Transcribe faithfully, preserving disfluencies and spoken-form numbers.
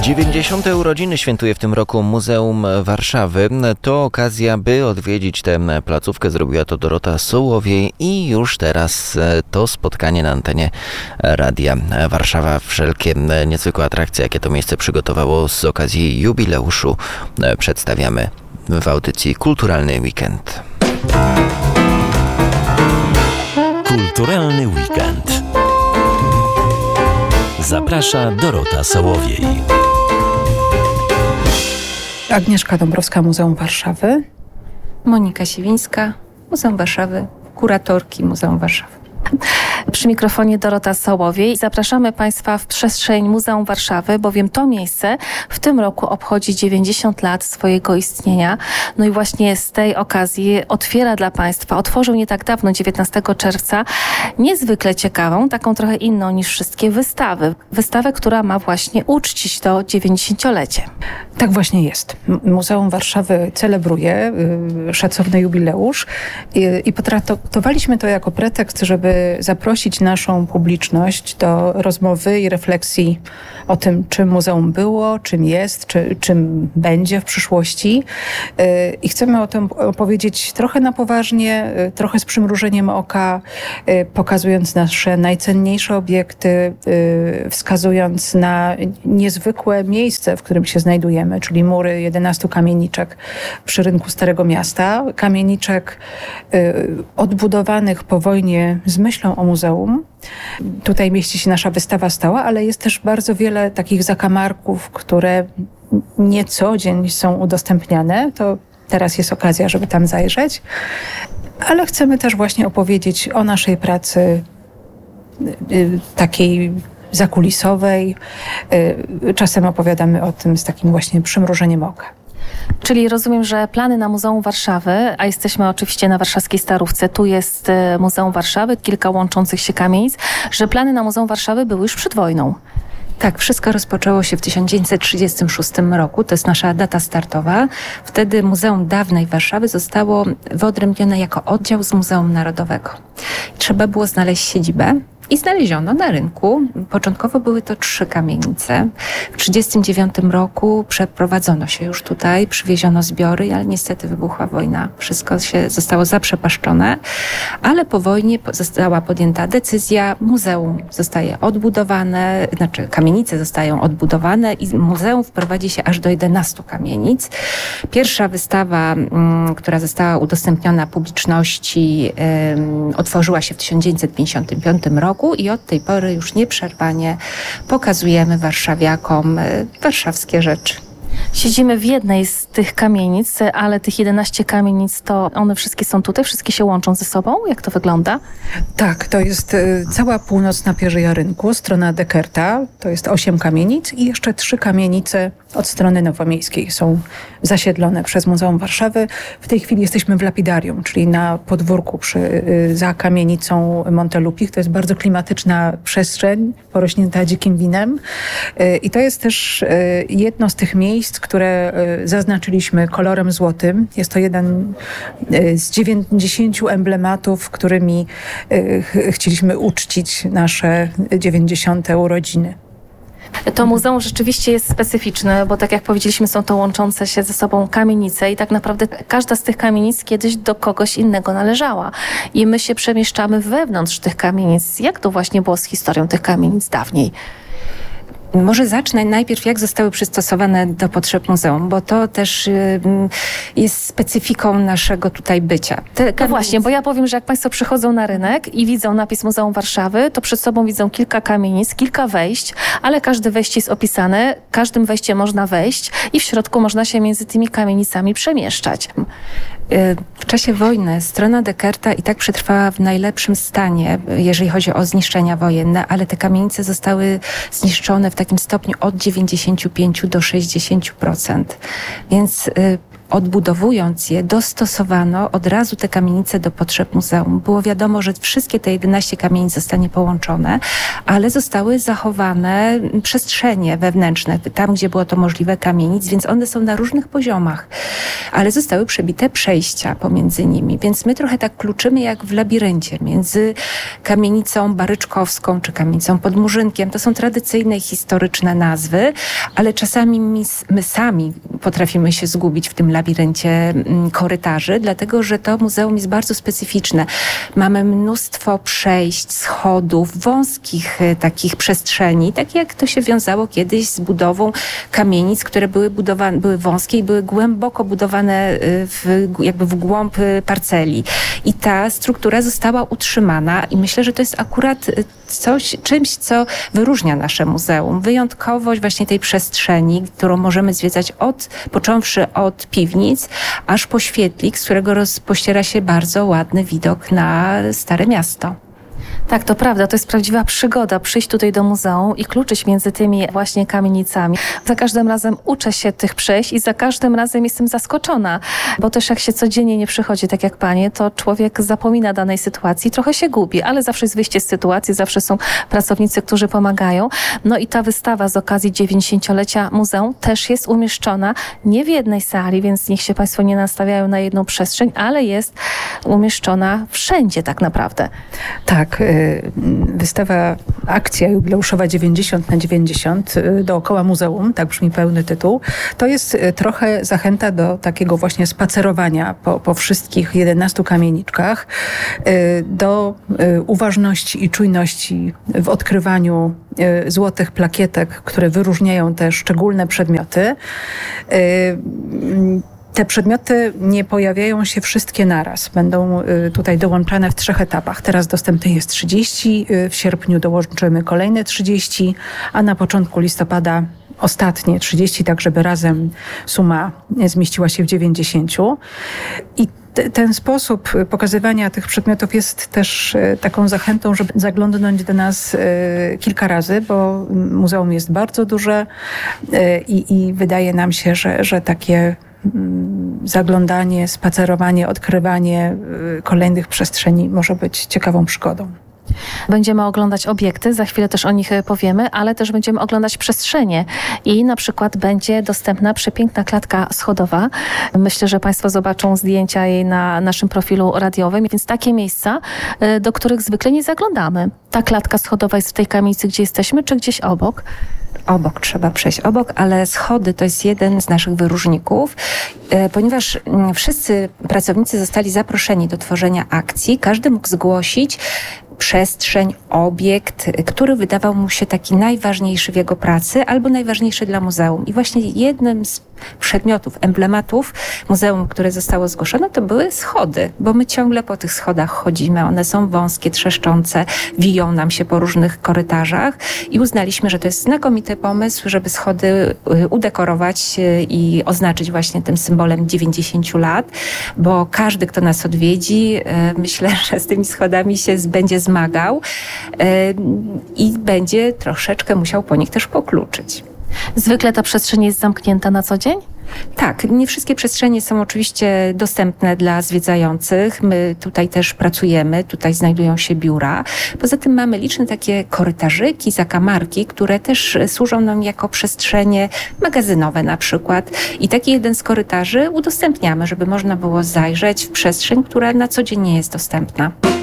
dziewięćdziesiąte urodziny świętuje w tym roku Muzeum Warszawy. To okazja, by odwiedzić tę placówkę. Zrobiła to Dorota Sołowiej i już teraz to spotkanie na antenie Radia Warszawa. Wszelkie niezwykłe atrakcje, jakie to miejsce przygotowało z okazji jubileuszu, przedstawiamy w audycji Kulturalny Weekend. Kulturalny Weekend. Zaprasza Dorota Sołowiej. Agnieszka Dąbrowska, Muzeum Warszawy. Monika Siwińska, Muzeum Warszawy, kuratorki Muzeum Warszawy. Przy mikrofonie Dorota Sołowiej. Zapraszamy Państwa w przestrzeń Muzeum Warszawy, bowiem to miejsce w tym roku obchodzi dziewięćdziesiąt lat swojego istnienia. No i właśnie z tej okazji otwiera dla Państwa, otworzył nie tak dawno, dziewiętnastego czerwca, niezwykle ciekawą, taką trochę inną niż wszystkie wystawy. Wystawę, która ma właśnie uczcić to dziewięćdziesięciolecie. Tak właśnie jest. Muzeum Warszawy celebruje y, szacowny jubileusz y, i potraktowaliśmy to jako pretekst, żeby zaprosić naszą publiczność do rozmowy i refleksji o tym, czym muzeum było, czym jest, czy, czym będzie w przyszłości. Y, I chcemy o tym opowiedzieć trochę na poważnie, y, trochę z przymrużeniem oka, y, pokazując nasze najcenniejsze obiekty, y, wskazując na niezwykłe miejsce, w którym się znajdujemy, czyli mury jedenastu kamieniczek przy rynku Starego Miasta. Kamieniczek y, odbudowanych po wojnie z myślą o muzeum. Tutaj mieści się nasza wystawa stała, ale jest też bardzo wiele takich zakamarków, które nie co dzień są udostępniane. To teraz jest okazja, żeby tam zajrzeć. Ale chcemy też właśnie opowiedzieć o naszej pracy y, y, takiej zakulisowej. Czasem opowiadamy o tym z takim właśnie przymrużeniem oka. Czyli rozumiem, że plany na Muzeum Warszawy, a jesteśmy oczywiście na warszawskiej Starówce, tu jest Muzeum Warszawy, kilka łączących się kamienic, że plany na Muzeum Warszawy były już przed wojną. Tak, wszystko rozpoczęło się w tysiąc dziewięćset trzydziestym szóstym roku, to jest nasza data startowa. Wtedy Muzeum Dawnej Warszawy zostało wyodrębnione jako oddział z Muzeum Narodowego. Trzeba było znaleźć siedzibę. I znaleziono na rynku. Początkowo były to trzy kamienice. W tysiąc dziewięćset trzydziestym dziewiątym roku przeprowadzono się już tutaj, przywieziono zbiory, ale niestety wybuchła wojna. Wszystko się zostało zaprzepaszczone, ale po wojnie została podjęta decyzja, muzeum zostaje odbudowane, znaczy kamienice zostają odbudowane i muzeum wprowadzi się aż do jedenastu kamienic. Pierwsza wystawa, która została udostępniona publiczności, otworzyła się w tysiąc dziewięćset pięćdziesiątym piątym roku. I od tej pory już nieprzerwanie pokazujemy warszawiakom warszawskie rzeczy. Siedzimy w jednej z tych kamienic, ale tych jedenaście kamienic, to one wszystkie są tutaj? Wszystkie się łączą ze sobą? Jak to wygląda? Tak, to jest y, cała północna Pierzyja Rynku, strona Dekerta, to jest osiem kamienic i jeszcze trzy kamienice od strony nowomiejskiej są zasiedlone przez Muzeum Warszawy. W tej chwili jesteśmy w lapidarium, czyli na podwórku przy, y, za kamienicą Montelupich. To jest bardzo klimatyczna przestrzeń, porośnięta dzikim winem. Y, I to jest też y, jedno z tych miejsc, które y, zaznaczyliśmy kolorem złotym. Jest to jeden y, z dziewięćdziesięciu emblematów, którymi y, ch- chcieliśmy uczcić nasze dziewięćdziesiąte urodziny. To muzeum rzeczywiście jest specyficzne, bo tak jak powiedzieliśmy, są to łączące się ze sobą kamienice i tak naprawdę każda z tych kamienic kiedyś do kogoś innego należała. I my się przemieszczamy wewnątrz tych kamienic. Jak to właśnie było z historią tych kamienic dawniej? Może zacznę najpierw, jak zostały przystosowane do potrzeb muzeum, bo to też y, jest specyfiką naszego tutaj bycia. Te, no właśnie, bo ja powiem, że jak Państwo przychodzą na rynek i widzą napis Muzeum Warszawy, to przed sobą widzą kilka kamienic, kilka wejść, ale każde wejście jest opisane, każdym wejściem można wejść i w środku można się między tymi kamienicami przemieszczać. W czasie wojny strona Dekerta i tak przetrwała w najlepszym stanie, jeżeli chodzi o zniszczenia wojenne, ale te kamienice zostały zniszczone w takim stopniu od dziewięćdziesięciu pięciu do sześćdziesięciu procent. Więc odbudowując je, dostosowano od razu te kamienice do potrzeb muzeum. Było wiadomo, że wszystkie te jedenaście kamienic zostanie połączone, ale zostały zachowane przestrzenie wewnętrzne, tam gdzie było to możliwe kamienic, więc one są na różnych poziomach, ale zostały przebite przejścia pomiędzy nimi, więc my trochę tak kluczymy jak w labiryncie między kamienicą baryczkowską czy kamienicą pod Murzynkiem. To są tradycyjne, historyczne nazwy, ale czasami my, my sami potrafimy się zgubić w tym labiryncie korytarzy, dlatego że to muzeum jest bardzo specyficzne. Mamy mnóstwo przejść, schodów, wąskich takich przestrzeni, tak jak to się wiązało kiedyś z budową kamienic, które były budowane, były wąskie i były głęboko budowane w, jakby w głąb parceli. I ta struktura została utrzymana i myślę, że to jest akurat coś, czymś, co wyróżnia nasze muzeum. Wyjątkowość właśnie tej przestrzeni, którą możemy zwiedzać od, począwszy od piwnic, aż po świetlik, z którego rozpościera się bardzo ładny widok na Stare Miasto. Tak, to prawda, to jest prawdziwa przygoda przyjść tutaj do muzeum i kluczyć między tymi właśnie kamienicami. Za każdym razem uczę się tych przejść i za każdym razem jestem zaskoczona, bo też jak się codziennie nie przychodzi, tak jak panie, to człowiek zapomina danej sytuacji, trochę się gubi, ale zawsze jest wyjście z sytuacji, zawsze są pracownicy, którzy pomagają. No i ta wystawa z okazji dziewięćdziesięciolecia muzeum też jest umieszczona nie w jednej sali, więc niech się państwo nie nastawiają na jedną przestrzeń, ale jest umieszczona wszędzie tak naprawdę. Tak, wystawa, akcja jubileuszowa dziewięćdziesiąt na dziewięćdziesiąt dookoła muzeum, tak brzmi pełny tytuł, to jest trochę zachęta do takiego właśnie spacerowania po, po wszystkich jedenastu kamieniczkach, do uważności i czujności w odkrywaniu złotych plakietek, które wyróżniają te szczególne przedmioty. Te przedmioty nie pojawiają się wszystkie naraz. Będą tutaj dołączane w trzech etapach. Teraz dostępnych jest trzydzieści, w sierpniu dołączymy kolejne trzydzieści, a na początku listopada ostatnie trzydzieści, tak żeby razem suma zmieściła się w dziewięćdziesięciu. I ten sposób pokazywania tych przedmiotów jest też taką zachętą, żeby zaglądnąć do nas kilka razy, bo muzeum jest bardzo duże i, i wydaje nam się, że, że takie zaglądanie, spacerowanie, odkrywanie kolejnych przestrzeni może być ciekawą przygodą. Będziemy oglądać obiekty, za chwilę też o nich powiemy, ale też będziemy oglądać przestrzenie i na przykład będzie dostępna przepiękna klatka schodowa. Myślę, że państwo zobaczą zdjęcia jej na naszym profilu radiowym, więc takie miejsca, do których zwykle nie zaglądamy. Ta klatka schodowa jest w tej kamienicy, gdzie jesteśmy, czy gdzieś obok? Obok, trzeba przejść obok, ale schody to jest jeden z naszych wyróżników, ponieważ wszyscy pracownicy zostali zaproszeni do tworzenia akcji, każdy mógł zgłosić przestrzeń, obiekt, który wydawał mu się taki najważniejszy w jego pracy albo najważniejszy dla muzeum. I właśnie jednym z przedmiotów, emblematów muzeum, które zostało zgłoszone, to były schody, bo my ciągle po tych schodach chodzimy. One są wąskie, trzeszczące, wiją nam się po różnych korytarzach i uznaliśmy, że to jest znakomity pomysł, żeby schody udekorować i oznaczyć właśnie tym symbolem dziewięćdziesięciu lat, bo każdy, kto nas odwiedzi, myślę, że z tymi schodami się będzie zmagał i będzie troszeczkę musiał po nich też pokluczyć. Zwykle ta przestrzeń jest zamknięta na co dzień? Tak, nie wszystkie przestrzenie są oczywiście dostępne dla zwiedzających. My tutaj też pracujemy, tutaj znajdują się biura. Poza tym mamy liczne takie korytarzyki, zakamarki, które też służą nam jako przestrzenie magazynowe na przykład. I taki jeden z korytarzy udostępniamy, żeby można było zajrzeć w przestrzeń, która na co dzień nie jest dostępna.